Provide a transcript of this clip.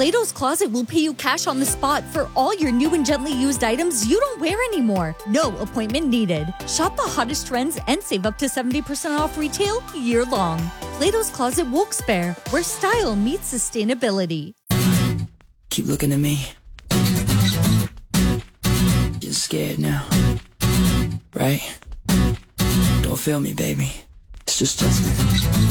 Plato's Closet will pay you cash on the spot for all your new and gently used items you don't wear anymore. No appointment needed. Shop the hottest trends and save up to 70% off retail year-long. Plato's Closet Wilkes-Barre, where style meets sustainability. Keep looking at me. You're scared now, right? Don't feel me, baby. It's just me.